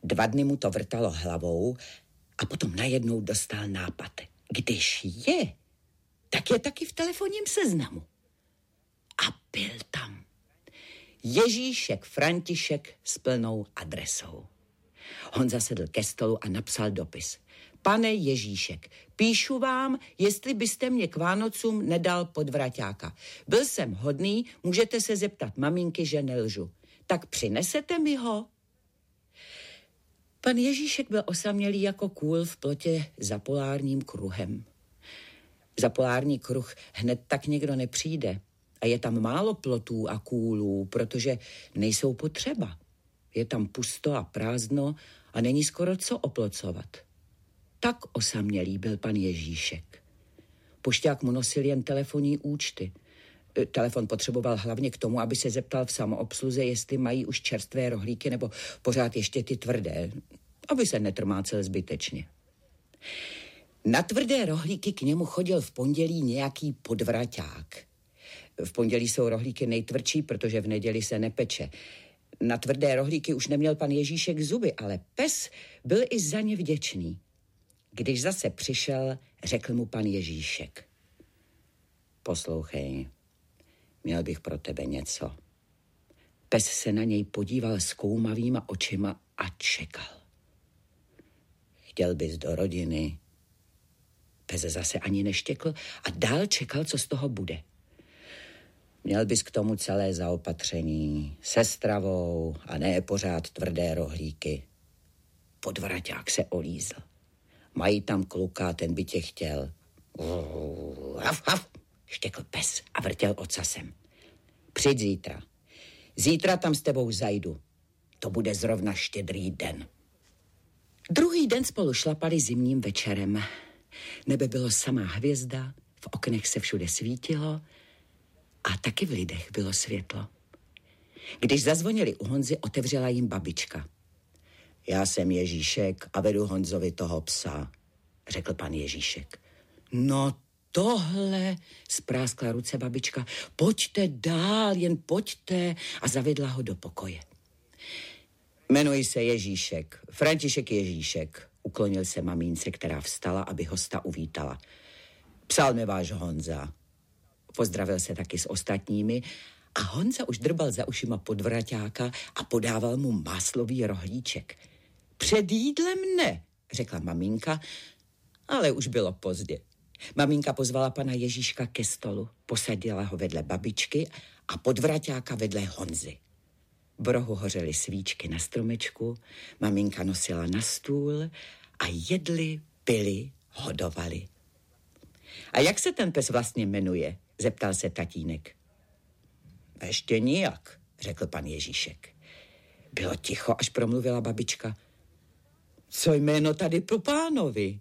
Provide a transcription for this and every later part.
2 dny mu to vrtalo hlavou a potom najednou dostal nápad. Když je, tak je taky v telefonním seznamu. A byl tam Ježíšek František s plnou adresou. Honza sedl ke stolu a napsal dopis. Pane Ježíšek, píšu vám, jestli byste mě k Vánocům nedal podvraťáka. Byl jsem hodný, můžete se zeptat maminky, že nelžu. Tak přinesete mi ho? Pan Ježíšek byl osamělý jako kůl v plotě za polárním kruhem. Za polární kruh hned tak někdo nepřijde. A je tam málo plotů a kůlů, protože nejsou potřeba. Je tam pusto a prázdno a není skoro co oplocovat. Tak osamělý byl pan Ježíšek. Pošťák mu nosil jen telefonní účty. Telefon potřeboval hlavně k tomu, aby se zeptal v samoobsluze, jestli mají už čerstvé rohlíky nebo pořád ještě ty tvrdé, aby se netrmácel zbytečně. Na tvrdé rohlíky k němu chodil v pondělí nějaký podvraťák. V pondělí jsou rohlíky nejtvrdší, protože v neděli se nepeče. Na tvrdé rohlíky už neměl pan Ježíšek zuby, ale pes byl i za ně vděčný. Když zase přišel, řekl mu pan Ježíšek. Poslouchej, měl bych pro tebe něco. Pes se na něj podíval zkoumavýma očima a čekal. Chtěl bys do rodiny? Pes zase ani neštěkl a dál čekal, co z toho bude. Měl bys k tomu celé zaopatření, se stravou a ne pořád tvrdé rohlíky. Podvraťák se olízl. Mají tam kluka, ten by tě chtěl. Haf, haf, štěkl pes a vrtěl ocasem. Přijď zítra. Zítra tam s tebou zajdu. To bude zrovna Štědrý den. Druhý den spolu šlapali zimním večerem. Nebe bylo samá hvězda, v oknech se všude svítilo a taky v lidech bylo světlo. Když zazvonili u Honzy, otevřela jim babička. Já jsem Ježíšek a vedu Honzovi toho psa, řekl pan Ježíšek. No tohle, spráskla ruce babička, pojďte dál, jen pojďte, a zavedla ho do pokoje. Jmenuji se Ježíšek, František Ježíšek, uklonil se mamínce, která vstala, aby hosta uvítala. Psal mi váš Honza. Pozdravil se taky s ostatními a Honza už drbal za ušima podvraťáka a podával mu máslový rohlíček. Před jídlem ne, řekla maminka, ale už bylo pozdě. Maminka pozvala pana Ježíška ke stolu, posadila ho vedle babičky a podvraťáka vedle Honzy. V rohu hořely svíčky na stromečku, maminka nosila na stůl a jedli, pili, hodovali. A jak se ten pes vlastně jmenuje? Zeptal se tatínek. Ještě nijak, řekl pan Ježíšek. Bylo ticho, až promluvila babička. Co jméno tady pro pánovi?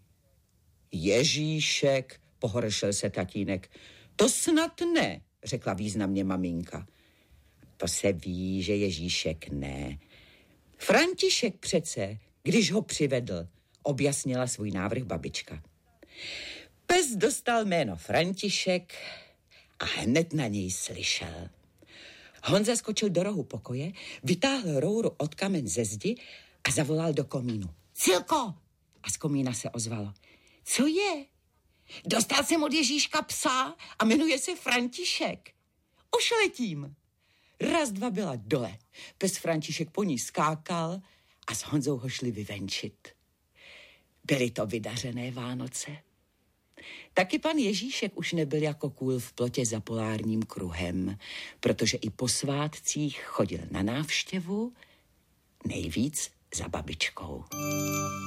Ježíšek, pohoršil se tatínek. To snad ne, řekla významně maminka. To se ví, že Ježíšek ne. František přece, když ho přivedl, objasnila svůj návrh babička. Pes dostal jméno František a hned na něj slyšel. Honza skočil do rohu pokoje, vytáhl rouru od kamen ze zdi a zavolal do komínu. Cilko! A z komína se ozvalo. Co je? Dostal jsem od Ježíška psa a jmenuje se František. Už letím. Raz, dva byla dole. Pes František po ní skákal a s Honzou ho šli vyvenčit. Byly to vydařené Vánoce. Taky pan Ježíšek už nebyl jako kůl v plotě za polárním kruhem, protože i po svátcích chodil na návštěvu, nejvíc za babičkou.